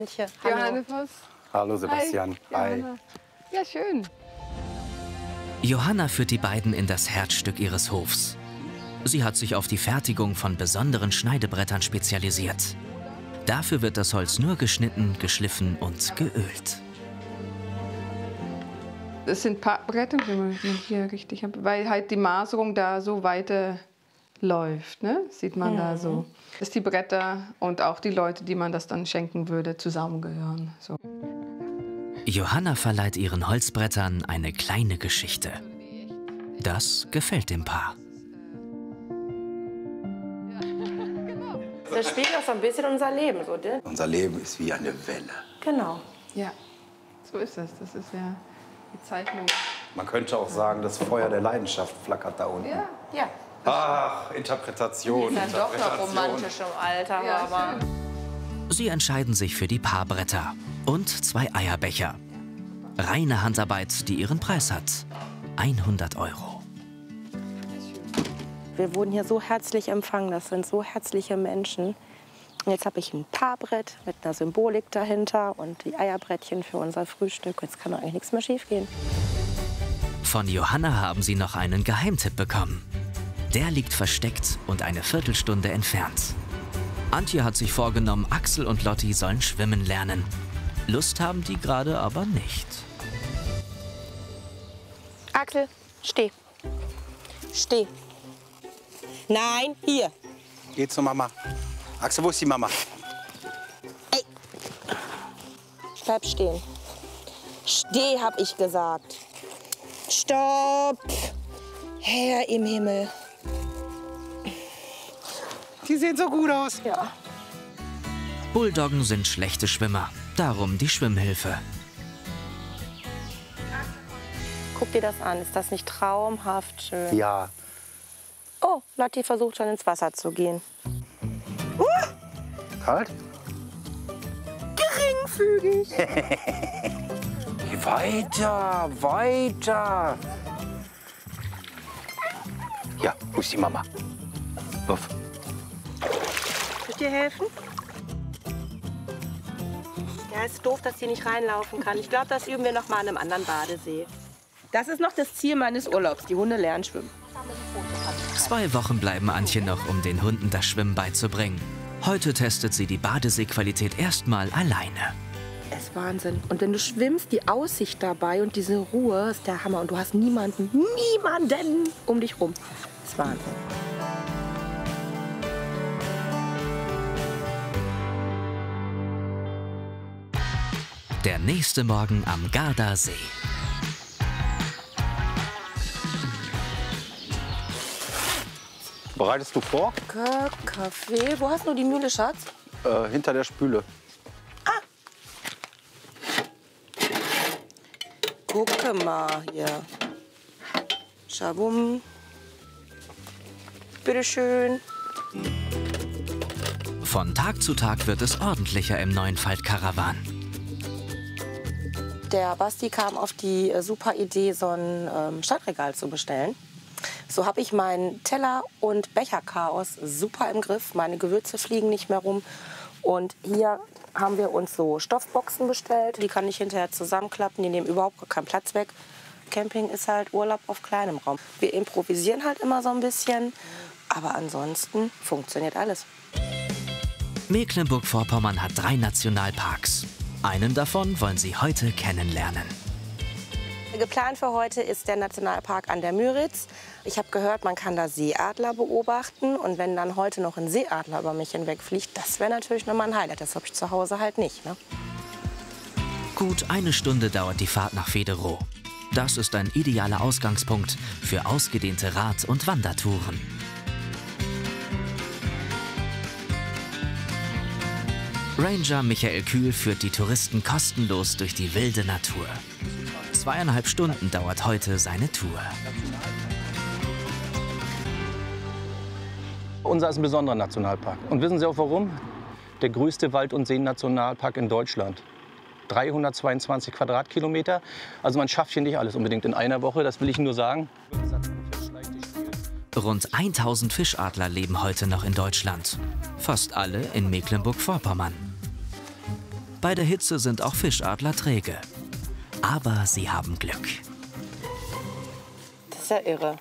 Hallo. Johanna Voss. Hallo Sebastian. Hi. Ja, schön. Johanna führt die beiden in das Herzstück ihres Hofs. Sie hat sich auf die Fertigung von besonderen Schneidebrettern spezialisiert. Dafür wird das Holz nur geschnitten, geschliffen und geölt. Das sind Packbretter, wenn man hier richtig hat, weil halt die Maserung da so weiter läuft, ne? Sieht man da so. Dass die Bretter und auch die Leute, die man das dann schenken würde, zusammengehören. So. Johanna verleiht ihren Holzbrettern eine kleine Geschichte. Das gefällt dem Paar. Das spiegelt auch so ein bisschen unser Leben, so, ne? Unser Leben ist wie eine Welle. Genau. Ja, so ist es. Das ist ja die Zeichnung. Man könnte auch sagen, das Feuer der Leidenschaft flackert da unten. Ja. Ja. Ach, Interpretation. Ist ja doch noch romantisch im Alter, Ja, aber... Sie entscheiden sich für die Paarbretter und 2 Eierbecher. Reine Handarbeit, die ihren Preis hat. 100 €. Wir wurden hier so herzlich empfangen, das sind so herzliche Menschen. Und jetzt habe ich ein Paarbrett mit einer Symbolik dahinter und die Eierbrettchen für unser Frühstück. Jetzt kann doch eigentlich nichts mehr schief gehen. Von Johanna haben sie noch einen Geheimtipp bekommen. Der liegt versteckt und eine Viertelstunde entfernt. Antje hat sich vorgenommen, Axel und Lotti sollen schwimmen lernen. Lust haben die gerade aber nicht. Axel, steh. Steh. Nein, hier. Geh zur Mama. Axel, wo ist die Mama? Ey. Bleib stehen. Steh, hab ich gesagt. Stopp. Herr im Himmel. Die sehen so gut aus. Ja. Bulldoggen sind schlechte Schwimmer, darum die Schwimmhilfe. Guck dir das an. Ist das nicht traumhaft schön? Ja. Oh, Lotti versucht schon ins Wasser zu gehen. Kalt? Geringfügig. Geh weiter, weiter. Ja, wo ist die Mama? Wuff. Soll ich dir helfen? Ja, ist doof, dass sie nicht reinlaufen kann. Ich glaube, das üben wir noch mal an einem anderen Badesee. Das ist noch das Ziel meines Urlaubs. Die Hunde lernen schwimmen. 2 Wochen bleiben Antje noch, um den Hunden das Schwimmen beizubringen. Heute testet sie die Badeseequalität erstmal alleine. Es ist Wahnsinn. Und wenn du schwimmst, die Aussicht dabei und diese Ruhe ist der Hammer. Und du hast niemanden um dich rum. Das ist Wahnsinn. Der nächste Morgen am Gardasee. Bereitest du vor? Kaffee. Wo hast du die Mühle, Schatz? Hinter der Spüle. Gucke mal hier. Schabum. Bitteschön. Von Tag zu Tag wird es ordentlicher im neuen Faltkarawan. Der Basti kam auf die super Idee, so ein Stadtregal zu bestellen. So habe ich meinen Teller- und Becherchaos super im Griff. Meine Gewürze fliegen nicht mehr rum. Und hier haben wir uns so Stoffboxen bestellt. Die kann ich hinterher zusammenklappen. Die nehmen überhaupt keinen Platz weg. Camping ist halt Urlaub auf kleinem Raum. Wir improvisieren halt immer so ein bisschen. Aber ansonsten funktioniert alles. Mecklenburg-Vorpommern hat 3 Nationalparks. Einen davon wollen sie heute kennenlernen. Geplant für heute ist der Nationalpark an der Müritz. Ich habe gehört, man kann da Seeadler beobachten. Und wenn dann heute noch ein Seeadler über mich hinwegfliegt, das wäre natürlich nochmal ein Highlight. Das habe ich zu Hause halt nicht. Ne? Gut 1 Stunde dauert die Fahrt nach Vederow. Das ist ein idealer Ausgangspunkt für ausgedehnte Rad- und Wandertouren. Ranger Michael Kühl führt die Touristen kostenlos durch die wilde Natur. 2,5 Stunden dauert heute seine Tour. Unser ist ein besonderer Nationalpark. Und wissen Sie auch warum? Der größte Wald- und Seennationalpark in Deutschland. 322 Quadratkilometer. Also man schafft hier nicht alles unbedingt in einer Woche, das will ich nur sagen. Rund 1000 Fischadler leben heute noch in Deutschland. Fast alle in Mecklenburg-Vorpommern. Bei der Hitze sind auch Fischadler träge. Aber sie haben Glück. Das ist ja irre.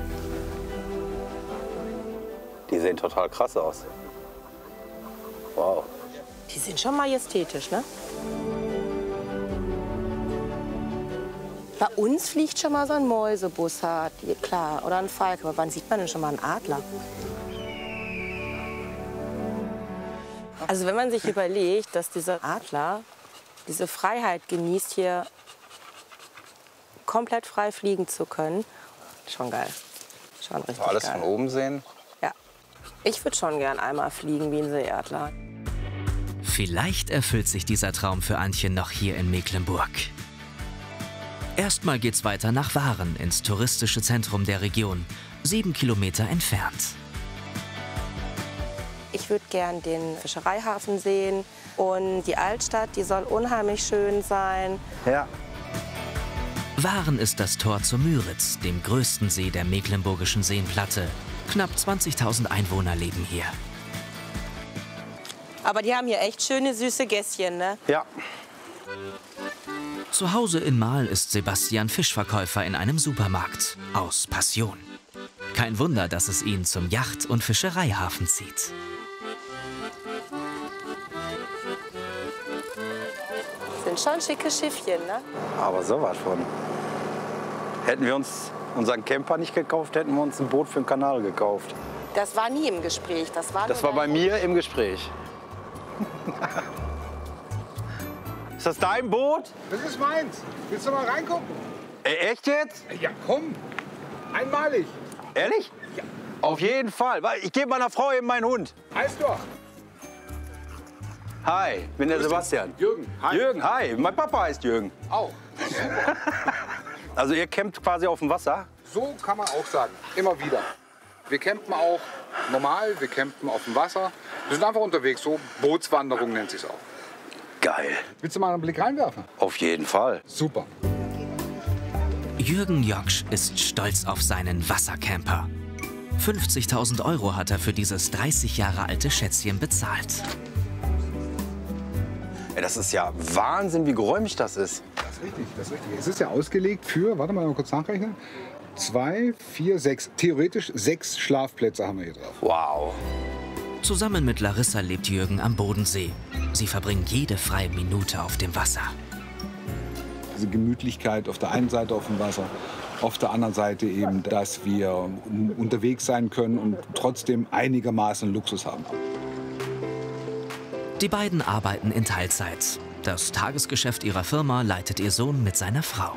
Die sehen total krass aus. Wow. Die sind schon majestätisch, ne? Bei uns fliegt schon mal so ein Mäusebussard, klar, oder ein Falke. Aber wann sieht man denn schon mal einen Adler? Also wenn man sich überlegt, dass dieser Adler diese Freiheit genießt, hier komplett frei fliegen zu können, schon geil. Schon richtig Alles geil. von oben sehen. Ja. Ich würde schon gern einmal fliegen wie ein Seeadler. Vielleicht erfüllt sich dieser Traum für Antje noch hier in Mecklenburg. Erstmal geht's weiter nach Waren, ins touristische Zentrum der Region, 7 Kilometer entfernt. Ich würde gern den Fischereihafen sehen und die Altstadt, die soll unheimlich schön sein. Ja. Waren ist das Tor zur Müritz, dem größten See der mecklenburgischen Seenplatte. Knapp 20.000 Einwohner leben hier. Aber die haben hier echt schöne, süße Gässchen, ne? Ja. Zu Hause in Mahl ist Sebastian Fischverkäufer in einem Supermarkt. Aus Passion. Kein Wunder, dass es ihn zum Yacht- und Fischereihafen zieht. Sind schon schicke Schiffchen, ne? Aber sowas von. Hätten wir uns unseren Camper nicht gekauft, hätten wir uns ein Boot für den Kanal gekauft. Das war nie im Gespräch. Das war bei mir im Gespräch. Ist das dein Boot? Das ist meins. Willst du mal reingucken? Echt jetzt? Ja, komm. Einmalig. Ehrlich? Ja. Auf jeden Fall. Weil ich gebe meiner Frau eben meinen Hund. Heiß doch. Hi, ich bin der Sebastian. Jürgen. Hi. Jürgen, hi. Mein Papa heißt Jürgen. Auch. Also ihr campt quasi auf dem Wasser? So kann man auch sagen. Immer wieder. Wir campen auch normal, wir campen auf dem Wasser. Wir sind einfach unterwegs, so Bootswanderung nennt sich es auch. Geil. Willst du mal einen Blick reinwerfen? Auf jeden Fall. Super. Jürgen Joksch ist stolz auf seinen Wassercamper. 50.000 € hat er für dieses 30 Jahre alte Schätzchen bezahlt. Ey, das ist ja Wahnsinn, wie geräumig das ist. Das ist richtig, das ist richtig. Es ist ja ausgelegt für, warte mal kurz nachrechnen, 2, 4, 6, theoretisch 6 Schlafplätze haben wir hier drauf. Wow. Zusammen mit Larissa lebt Jürgen am Bodensee. Sie verbringen jede freie Minute auf dem Wasser. Diese Gemütlichkeit auf der einen Seite auf dem Wasser, auf der anderen Seite eben, dass wir unterwegs sein können und trotzdem einigermaßen Luxus haben. Die beiden arbeiten in Teilzeit. Das Tagesgeschäft ihrer Firma leitet ihr Sohn mit seiner Frau.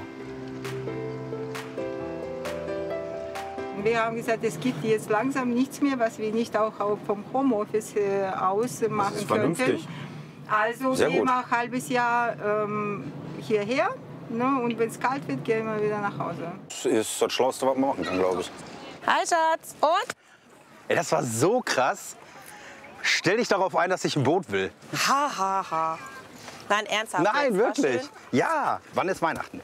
Wir haben gesagt, es gibt jetzt langsam nichts mehr, was wir nicht auch vom Homeoffice aus machen könnten. Vernünftig. Also Sehr gehen gut. wir ein halbes Jahr hierher, ne, und wenn es kalt wird, gehen wir wieder nach Hause. Das ist das Schlauste, was man machen kann, glaube ich. Hi, Schatz. Und? Ey, das war so krass. Stell dich darauf ein, dass ich ein Boot will. Ha, ha, ha. Nein, ernsthaft. Nein, jetzt? War wirklich. schön? Ja. Wann ist Weihnachten?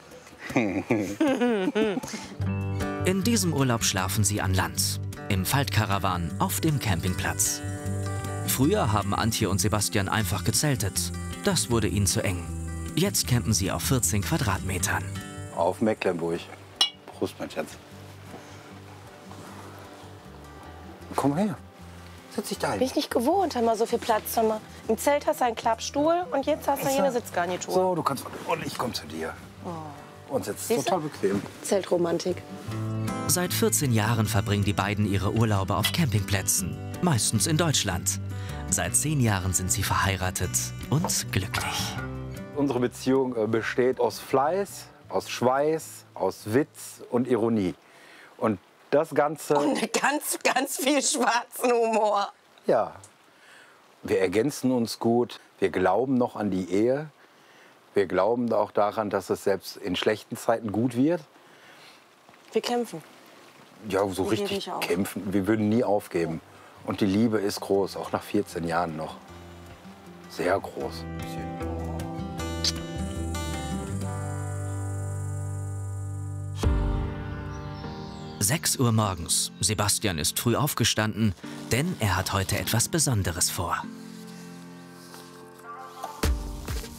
In diesem Urlaub schlafen sie an Land, im Faltkarawan auf dem Campingplatz. Früher haben Antje und Sebastian einfach gezeltet. Das wurde ihnen zu eng. Jetzt campen sie auf 14 Quadratmetern. Auf Mecklenburg. Prost, mein Schatz. Komm her. Setz dich da Bin hin. ich nicht gewohnt, hör mal, so viel Platz. Hör mal. Im Zelt hast du einen Klappstuhl und jetzt hast du hier eine Sitzgarnitur. So, du kannst. Und ich komme zu dir. Und sitzt Siehst du? total bequem. Zeltromantik. Seit 14 Jahren verbringen die beiden ihre Urlaube auf Campingplätzen, meistens in Deutschland. Seit 10 Jahren sind sie verheiratet und glücklich. Unsere Beziehung besteht aus Fleiß, aus Schweiß, aus Witz und Ironie. Und das Ganze, Und ganz, ganz viel schwarzen Humor. ja, wir ergänzen uns gut. Wir glauben noch an die Ehe. Wir glauben auch daran, dass es selbst in schlechten Zeiten gut wird. Wir kämpfen. Ja, so Wir geben richtig nicht auf. kämpfen. Wir würden nie aufgeben. Und die Liebe ist groß, auch nach 14 Jahren noch. Sehr groß. 6 Uhr morgens. Sebastian ist früh aufgestanden, denn er hat heute etwas Besonderes vor.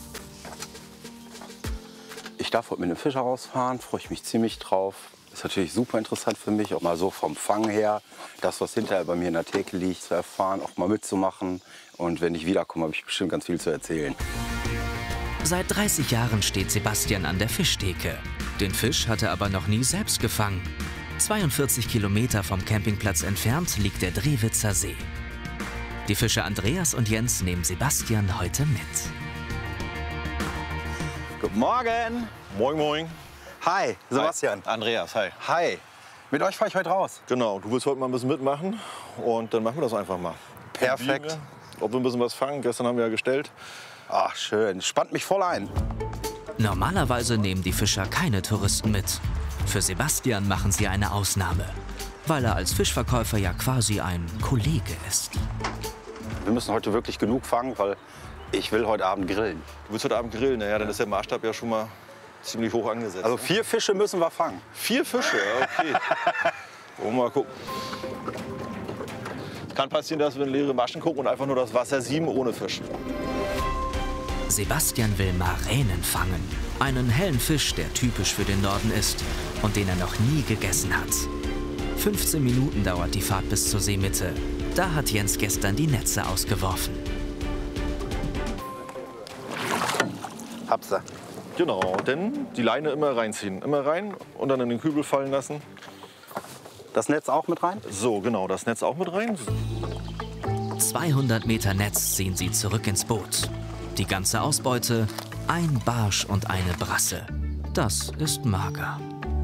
ich darf heute mit einem Fischer rausfahren, freue ich mich ziemlich drauf. Ist natürlich super interessant für mich, auch mal so vom Fang her, das, was hinterher bei mir in der Theke liegt, zu erfahren, auch mal mitzumachen. Und wenn ich wiederkomme, habe ich bestimmt ganz viel zu erzählen. Seit 30 Jahren steht Sebastian an der Fischtheke. Den Fisch hat er aber noch nie selbst gefangen. 42 Kilometer vom Campingplatz entfernt liegt der Drewitzer See. Die Fischer Andreas und Jens nehmen Sebastian heute mit. Guten Morgen. Moin, moin. Hi, Sebastian. Hi. Andreas, hi. Hi. Mit euch fahre ich heute raus. Genau, du willst heute mal ein bisschen mitmachen und dann machen wir das einfach mal. Perfekt. Ob wir ein bisschen was fangen, gestern haben wir ja gestellt. Ach, schön. Spannt mich voll ein. Normalerweise nehmen die Fischer keine Touristen mit. Für Sebastian machen sie eine Ausnahme, weil er als Fischverkäufer ja quasi ein Kollege ist. Wir müssen heute wirklich genug fangen, weil ich will heute Abend grillen. Du willst heute Abend grillen, naja, dann ist der Maßstab ja schon mal ziemlich hoch angesetzt. Also 4 Fische müssen wir fangen. 4 Fische, okay. Wollen wir mal gucken. Es kann passieren, dass wir in leere Maschen gucken und einfach nur das Wasser sieben ohne Fisch. Sebastian will Maränen fangen. Einen hellen Fisch, der typisch für den Norden ist und den er noch nie gegessen hat. 15 Minuten dauert die Fahrt bis zur Seemitte. Da hat Jens gestern die Netze ausgeworfen. Hab's da. Genau, denn die Leine immer reinziehen. Immer rein und dann in den Kübel fallen lassen. Das Netz auch mit rein? So, genau, das Netz auch mit rein. 200 Meter Netz ziehen sie zurück ins Boot. Die ganze Ausbeute, ein Barsch und eine Brasse. Das ist mager.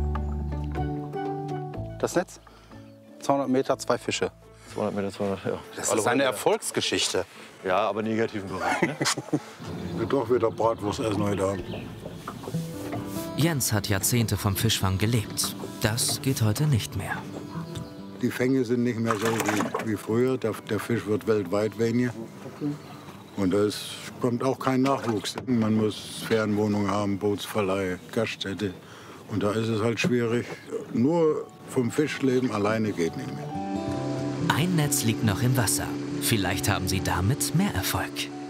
Das Netz? 200 Meter, 2 Fische. 200 Meter, 200, ja. Das ist eine Erfolgsgeschichte. Ja, aber negativen Bereich, ne? Ich will doch wieder Bratwurst essen heute Abend. Jens hat Jahrzehnte vom Fischfang gelebt. Das geht heute nicht mehr. Die Fänge sind nicht mehr so wie früher. Der Fisch wird weltweit weniger. Und es kommt auch kein Nachwuchs. Man muss Fernwohnungen haben, Bootsverleih, Gaststätte. Und da ist es halt schwierig. Nur vom Fischleben alleine geht nicht mehr. Ein Netz liegt noch im Wasser. Vielleicht haben sie damit mehr Erfolg.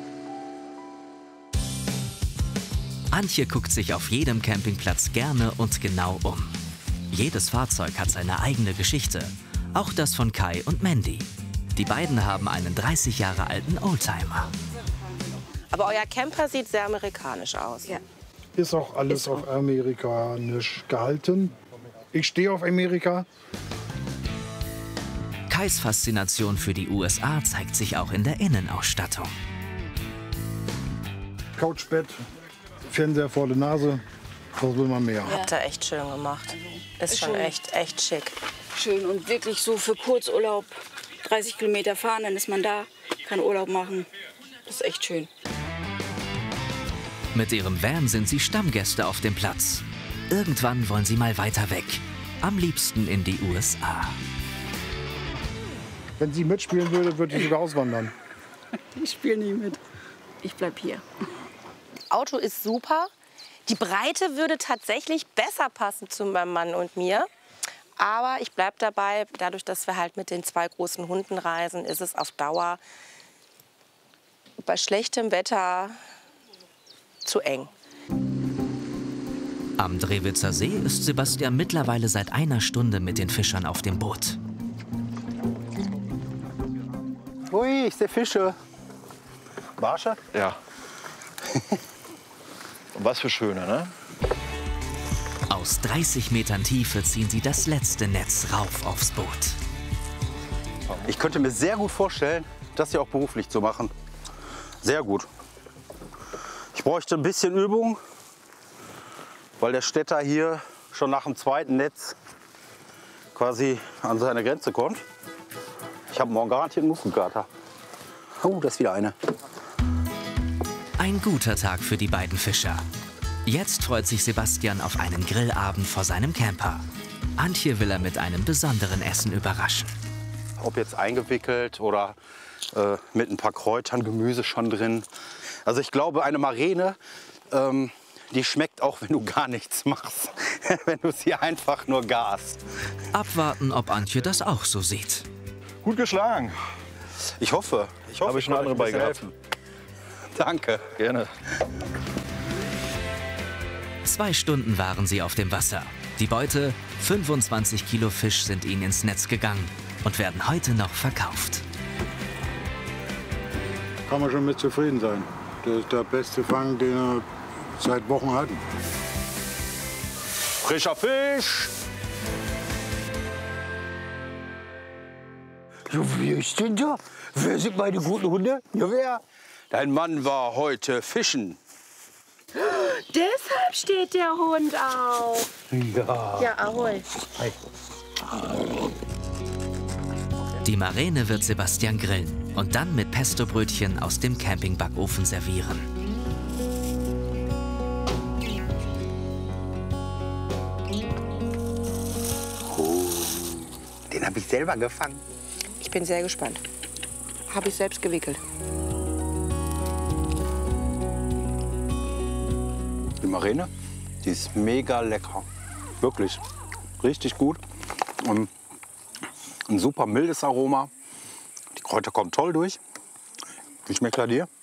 Antje guckt sich auf jedem Campingplatz gerne und genau um. Jedes Fahrzeug hat seine eigene Geschichte. Auch das von Kai und Mandy. Die beiden haben einen 30 Jahre alten Oldtimer. Aber euer Camper sieht sehr amerikanisch aus. Ja. Ist auch alles auf amerikanisch gehalten. Ich stehe auf Amerika. Kais Faszination für die USA zeigt sich auch in der Innenausstattung. Couchbett, Fernseher vor der Nase. Was will man mehr? Habt ihr echt schön gemacht. Ist schon echt schick. Schön und wirklich so für Kurzurlaub. 30 Kilometer fahren, dann ist man da, kann Urlaub machen. Das ist echt schön. Mit ihrem Van sind sie Stammgäste auf dem Platz. Irgendwann wollen sie mal weiter weg. Am liebsten in die USA. Wenn sie mitspielen würde, würde ich sogar auswandern. Ich spiele nie mit. Ich bleib hier. Auto ist super. Die Breite würde tatsächlich besser passen zu meinem Mann und mir. Aber ich bleibe dabei, dadurch, dass wir halt mit den 2 großen Hunden reisen, ist es auf Dauer bei schlechtem Wetter zu eng. Am Drewitzer See ist Sebastian mittlerweile seit einer Stunde mit den Fischern auf dem Boot. Ui, ich sehe Fische. Barsche? Ja. Und was für schöne, ne? Aus 30 Metern Tiefe ziehen sie das letzte Netz rauf aufs Boot. Ich könnte mir sehr gut vorstellen, das hier auch beruflich zu machen. Sehr gut. Ich bräuchte ein bisschen Übung, weil der Städter hier schon nach dem zweiten Netz quasi an seine Grenze kommt. Ich habe morgen garantiert einen Muskelkater. Oh, das ist wieder eine. Ein guter Tag für die beiden Fischer. Jetzt freut sich Sebastian auf einen Grillabend vor seinem Camper. Antje will er mit einem besonderen Essen überraschen. Ob jetzt eingewickelt oder mit ein paar Kräutern, Gemüse schon drin. Also ich glaube, eine Maräne, die schmeckt auch, wenn du gar nichts machst. Wenn du sie einfach nur garst. Abwarten, ob Antje das auch so sieht. Gut geschlagen. Ich hoffe. Habe ich schon andere bei gehabt. Danke. Gerne. 2 Stunden waren sie auf dem Wasser. Die Beute, 25 Kilo Fisch, sind ihnen ins Netz gegangen und werden heute noch verkauft. Kann man schon mit zufrieden sein. Das ist der beste Fang, den wir seit Wochen hatten. Frischer Fisch! Ja, wer ist denn da? Wer sind meine guten Hunde? Ja, wer? Dein Mann war heute fischen. Deshalb steht der Hund auf. Ja. Ja, ahoi. Hi. Die Maräne wird Sebastian grillen und dann mit Pesto-Brötchen aus dem Campingbackofen servieren. Oh, den habe ich selber gefangen. Ich bin sehr gespannt. Habe ich selbst gewickelt. Die Maräne, die ist mega lecker. Wirklich. Richtig gut. Und ein super mildes Aroma. Die Kräuter kommen toll durch. Wie schmeckt er dir?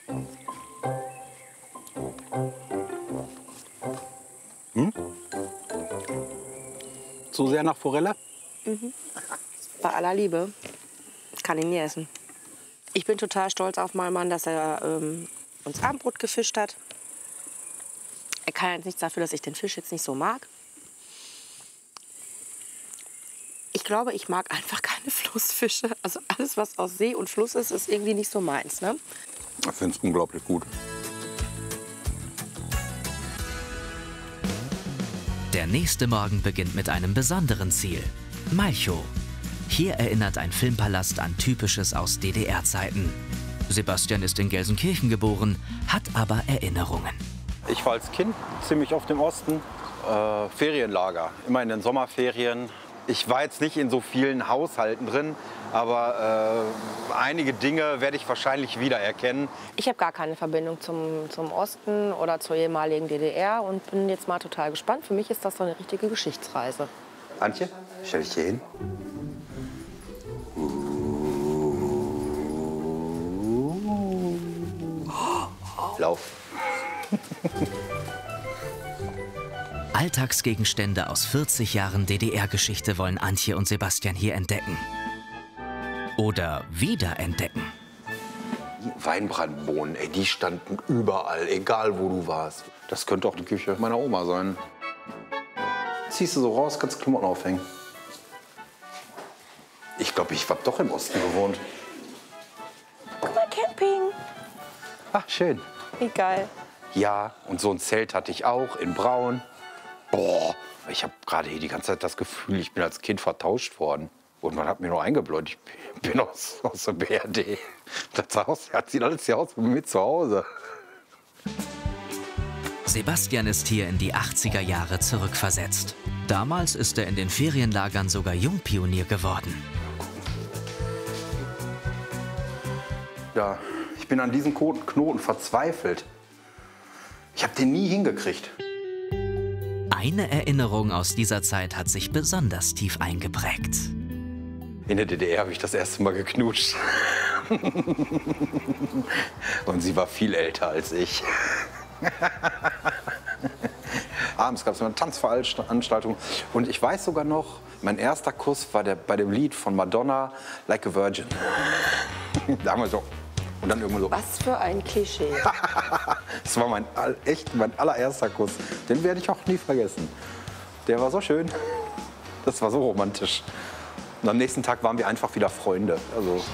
Zu sehr nach Forelle? Bei aller Liebe kann ich nie essen. Ich bin total stolz auf meinen Mann, dass er uns Abendbrot gefischt hat. Er kann jetzt nichts dafür, dass ich den Fisch jetzt nicht so mag. Ich glaube, ich mag einfach keine Flussfische. Also alles, was aus See und Fluss ist, ist irgendwie nicht so meins. Ne? Ich finde es unglaublich gut. Der nächste Morgen beginnt mit einem besonderen Ziel: Malchow. Hier erinnert ein Filmpalast an Typisches aus DDR-Zeiten. Sebastian ist in Gelsenkirchen geboren, hat aber Erinnerungen. Ich war als Kind ziemlich oft im Osten. Ferienlager, immer in den Sommerferien. Ich war jetzt nicht in so vielen Haushalten drin, aber einige Dinge werde ich wahrscheinlich wiedererkennen. Ich habe gar keine Verbindung zum Osten oder zur ehemaligen DDR und bin jetzt mal total gespannt. Für mich ist das so eine richtige Geschichtsreise. Antje, stell dich hier hin. Lauf. Alltagsgegenstände aus 40 Jahren DDR-Geschichte wollen Antje und Sebastian hier entdecken. Oder wiederentdecken. Weinbrandbohnen, ey, die standen überall, egal wo du warst. Das könnte auch die Küche meiner Oma sein. Ziehst du so raus, kannst Klamotten aufhängen. Ich glaube, ich habe doch im Osten gewohnt. Guck mal, Camping. Ach, schön. Wie geil. Ja, und so ein Zelt hatte ich auch in Braun. Boah, ich habe gerade hier die ganze Zeit das Gefühl, ich bin als Kind vertauscht worden. Und man hat mir nur eingebläut, ich bin aus der BRD. Das sieht alles hier aus wie mit zu Hause. Sebastian ist hier in die 80er Jahre zurückversetzt. Damals ist er in den Ferienlagern sogar Jungpionier geworden. Ja, ich bin an diesen Knoten verzweifelt. Ich habe den nie hingekriegt. Eine Erinnerung aus dieser Zeit hat sich besonders tief eingeprägt. In der DDR habe ich das erste Mal geknutscht. Und sie war viel älter als ich. Abends gab es eine Tanzveranstaltung. Und ich weiß sogar noch, mein erster Kuss war bei dem Lied von Madonna, Like a Virgin. Damals so. Und dann irgendwann so. Was für ein Klischee. Das war mein allererster Kuss. Den werde ich auch nie vergessen. Der war so schön. Das war so romantisch. Und am nächsten Tag waren wir einfach wieder Freunde. Also.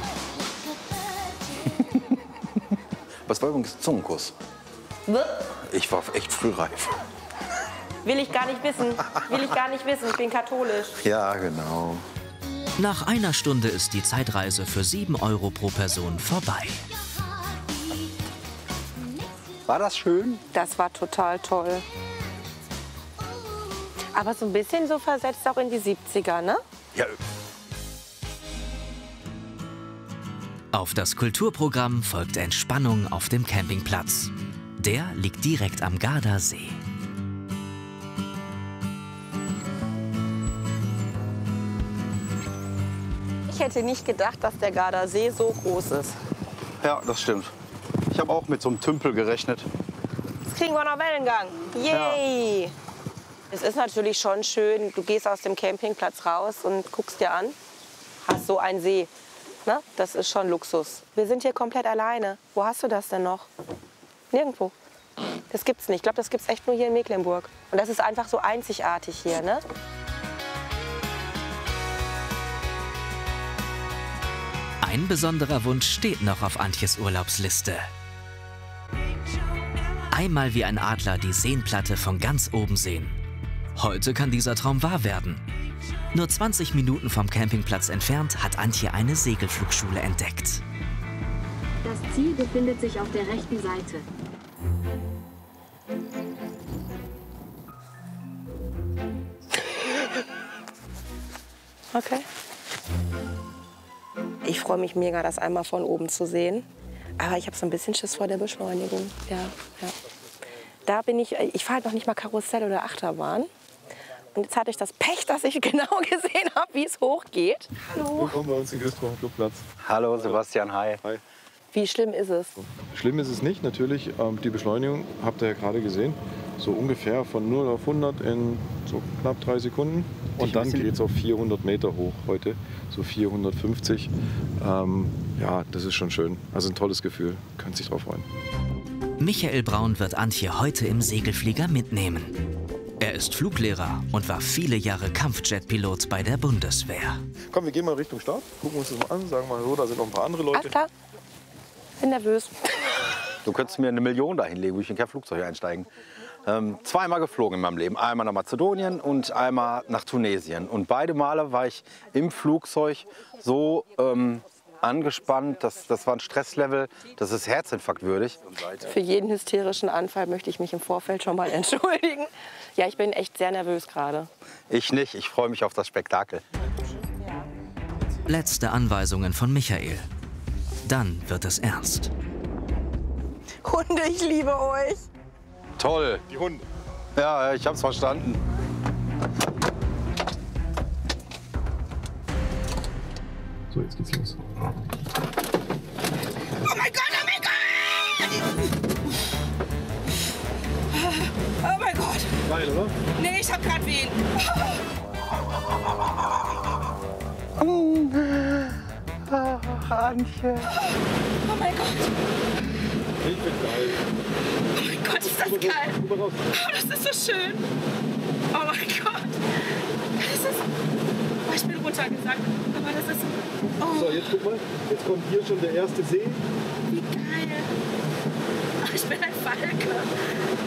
Was war übrigens Zungenkuss? Ich war echt frühreif. Will ich gar nicht wissen. Will ich gar nicht wissen. Ich bin katholisch. Ja, genau. Nach einer Stunde ist die Zeitreise für 7 € pro Person vorbei. War das schön? Das war total toll. Aber so ein bisschen so versetzt auch in die 70er, ne? Ja. Auf das Kulturprogramm folgt Entspannung auf dem Campingplatz. Der liegt direkt am Gardasee. Ich hätte nicht gedacht, dass der Gardasee so groß ist. Ja, das stimmt. Ich habe auch mit so einem Tümpel gerechnet. Das kriegen wir noch Wellengang. Yay! Ja. Es ist natürlich schon schön, du gehst aus dem Campingplatz raus und guckst dir an, hast so einen See. Ne? Das ist schon Luxus. Wir sind hier komplett alleine. Wo hast du das denn noch? Nirgendwo. Das gibt's nicht. Ich glaube, das gibt's echt nur hier in Mecklenburg. Und das ist einfach so einzigartig hier, ne? Ein besonderer Wunsch steht noch auf Antjes Urlaubsliste. Einmal wie ein Adler die Seenplatte von ganz oben sehen. Heute kann dieser Traum wahr werden. Nur 20 Minuten vom Campingplatz entfernt hat Antje eine Segelflugschule entdeckt. Das Ziel befindet sich auf der rechten Seite. Okay. Ich freue mich mega, das einmal von oben zu sehen. Aber ich habe so ein bisschen Schiss vor der Beschleunigung. Ja. Da bin ich fahre halt noch nicht mal Karussell oder Achterbahn. Und jetzt hatte ich das Pech, dass ich genau gesehen habe, wie es hochgeht. Hallo. Willkommen bei uns im Christoph Clubplatz. Hallo Sebastian, hi. Hi. Wie schlimm ist es? Schlimm ist es nicht, natürlich. Die Beschleunigung habt ihr ja gerade gesehen. So ungefähr von 0 auf 100 in so knapp 3 Sekunden. Und dann geht es auf 400 Meter hoch heute, so 450. Ja, das ist schon schön. Also ein tolles Gefühl, könnt sich drauf freuen. Michael Braun wird Antje heute im Segelflieger mitnehmen. Er ist Fluglehrer und war viele Jahre Kampfjetpilot bei der Bundeswehr. Komm, wir gehen mal Richtung Start, gucken uns das mal an, sagen mal so, da sind noch ein paar andere Leute. Alles klar. Bin nervös. Du könntest mir 1 Million da hinlegen, wo ich in kein Flugzeug einsteigen. Zweimal geflogen in meinem Leben. Einmal nach Mazedonien und einmal nach Tunesien. Und beide Male war ich im Flugzeug so angespannt, das war ein Stresslevel, das ist herzinfarktwürdig. Für jeden hysterischen Anfall möchte ich mich im Vorfeld schon mal entschuldigen. Ja, ich bin echt sehr nervös gerade. Ich nicht, ich freue mich auf das Spektakel. Letzte Anweisungen von Michael. Dann wird es ernst. Hunde, ich liebe euch. Toll. Die Hunde. Ja, ich hab's verstanden. So, jetzt geht's los. Oh mein Gott, oh mein Gott! Oh mein Gott! Geil, oder? Nee, ich hab grad Wehen. Antje. Oh mein Gott! Ich bin geil. Oh mein Gott, ist das geil! Oh, das ist so schön! Oh mein Gott! Das ist... Oh, ich bin runtergesackt, aber das ist... Oh. So, jetzt guck mal, jetzt kommt hier schon der erste See. Wie geil! Oh, ich bin ein Falke!